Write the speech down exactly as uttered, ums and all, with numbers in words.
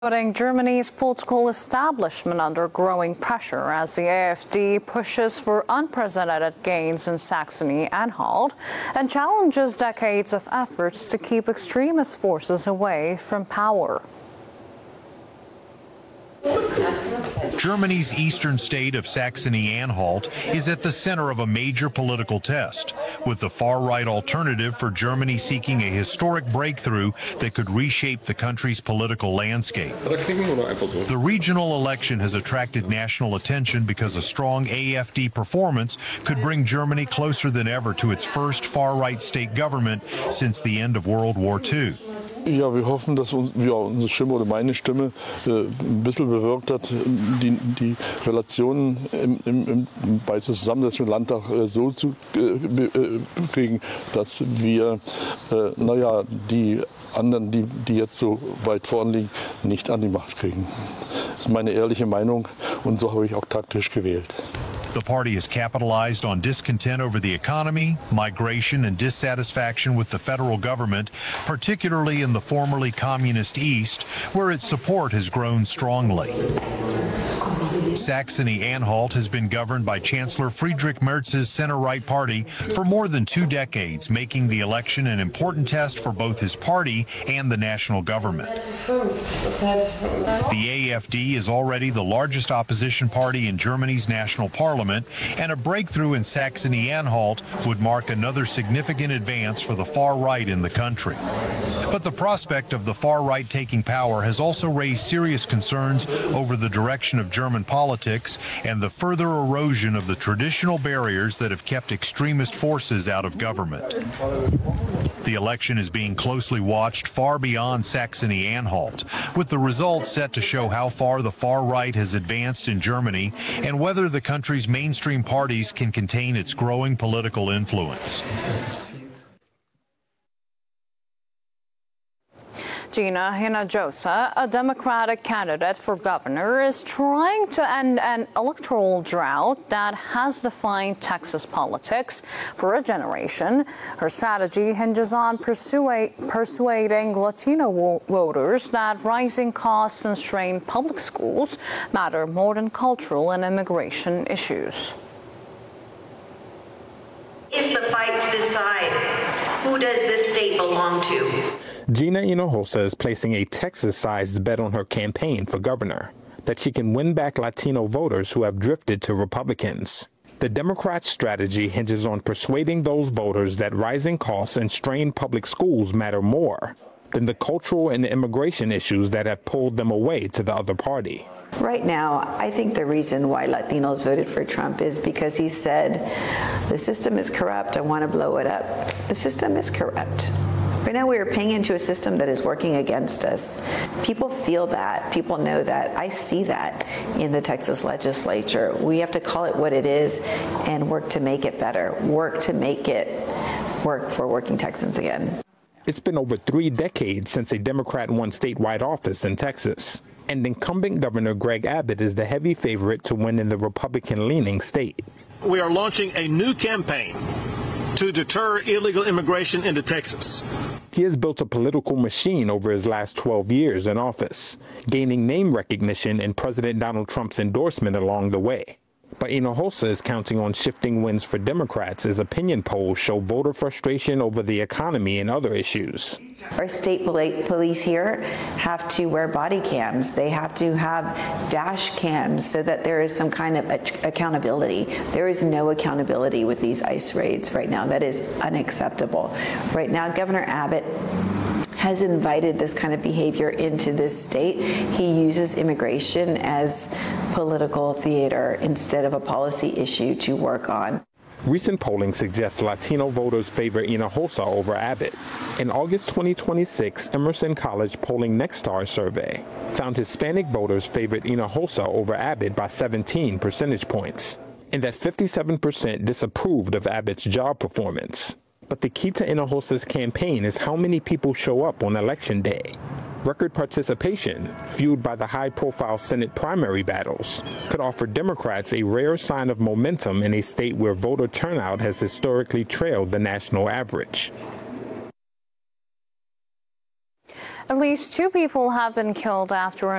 Putting Germany's political establishment under growing pressure as the A F D pushes for unprecedented gains in Saxony-Anhalt and challenges decades of efforts to keep extremist forces away from power. Germany's eastern state of Saxony-Anhalt is at the center of a major political test, with the far-right alternative for Germany seeking a historic breakthrough that could reshape the country's political landscape. The regional election has attracted national attention because a strong A F D performance could bring Germany closer than ever to its first far-right state government since the end of World War Two. Ja, wir hoffen, dass uns, ja, unsere Stimme oder meine Stimme äh, ein bisschen bewirkt hat, die, die Relationen im, im, im, bei Zusammensetzung im Landtag äh, so zu äh, kriegen, dass wir, äh, naja, die anderen, die, die jetzt so weit vorn liegen, nicht an die Macht kriegen. Das ist meine ehrliche Meinung und so habe ich auch taktisch gewählt. The party has capitalized on discontent over the economy, migration, and dissatisfaction with the federal government, particularly in the formerly communist East, where its support has grown strongly. Saxony-Anhalt has been governed by Chancellor Friedrich Merz's center-right party for more than two decades, making the election an important test for both his party and the national government. The A F D is already the largest opposition party in Germany's national parliament, and a breakthrough in Saxony-Anhalt would mark another significant advance for the far right in the country. But the prospect of the far right taking power has also raised serious concerns over the direction of German politics and the further erosion of the traditional barriers that have kept extremist forces out of government. The election is being closely watched far beyond Saxony-Anhalt, with the results set to show how far the far right has advanced in Germany and whether the country's mainstream parties can contain its growing political influence. Gina Hinojosa, a Democratic candidate for governor, is trying to end an electoral drought that has defined Texas politics for a generation. Her strategy hinges on persuade, persuading Latino voters that rising costs and strained public schools matter more than cultural and immigration issues. It's the fight to decide who does this state belong to. Gina Hinojosa is placing a Texas-sized bet on her campaign for governor, that she can win back Latino voters who have drifted to Republicans. The Democrats' strategy hinges on persuading those voters that rising costs and strained public schools matter more than the cultural and immigration issues that have pulled them away to the other party. Right now, I think the reason why Latinos voted for Trump is because he said, the system is corrupt, I want to blow it up. The system is corrupt. Right now we are paying into a system that is working against us. People feel that. People know that. I see that in the Texas legislature. We have to call it what it is and work to make it better. Work to make it work for working Texans again. It's been over three decades since a Democrat won statewide office in Texas, and incumbent Governor Greg Abbott is the heavy favorite to win in the Republican-leaning state. We are launching a new campaign to deter illegal immigration into Texas. He has built a political machine over his last twelve years in office, gaining name recognition and President Donald Trump's endorsement along the way. But Hinojosa is counting on shifting winds for Democrats as opinion polls show voter frustration over the economy and other issues. Our state police here have to wear body cams. They have to have dash cams so that there is some kind of accountability. There is no accountability with these ICE raids right now. That is unacceptable. Right now, Governor Abbott has invited this kind of behavior into this state. He uses immigration as political theater instead of a policy issue to work on. Recent polling suggests Latino voters favor Hinojosa over Abbott. In August twenty twenty-six, Emerson College Polling Nexstar survey found Hispanic voters favored Hinojosa over Abbott by seventeen percentage points, and that fifty-seven percent disapproved of Abbott's job performance. But the key to Hinojosa's campaign is how many people show up on Election Day. Record participation, fueled by the high-profile Senate primary battles, could offer Democrats a rare sign of momentum in a state where voter turnout has historically trailed the national average. At least two people have been killed after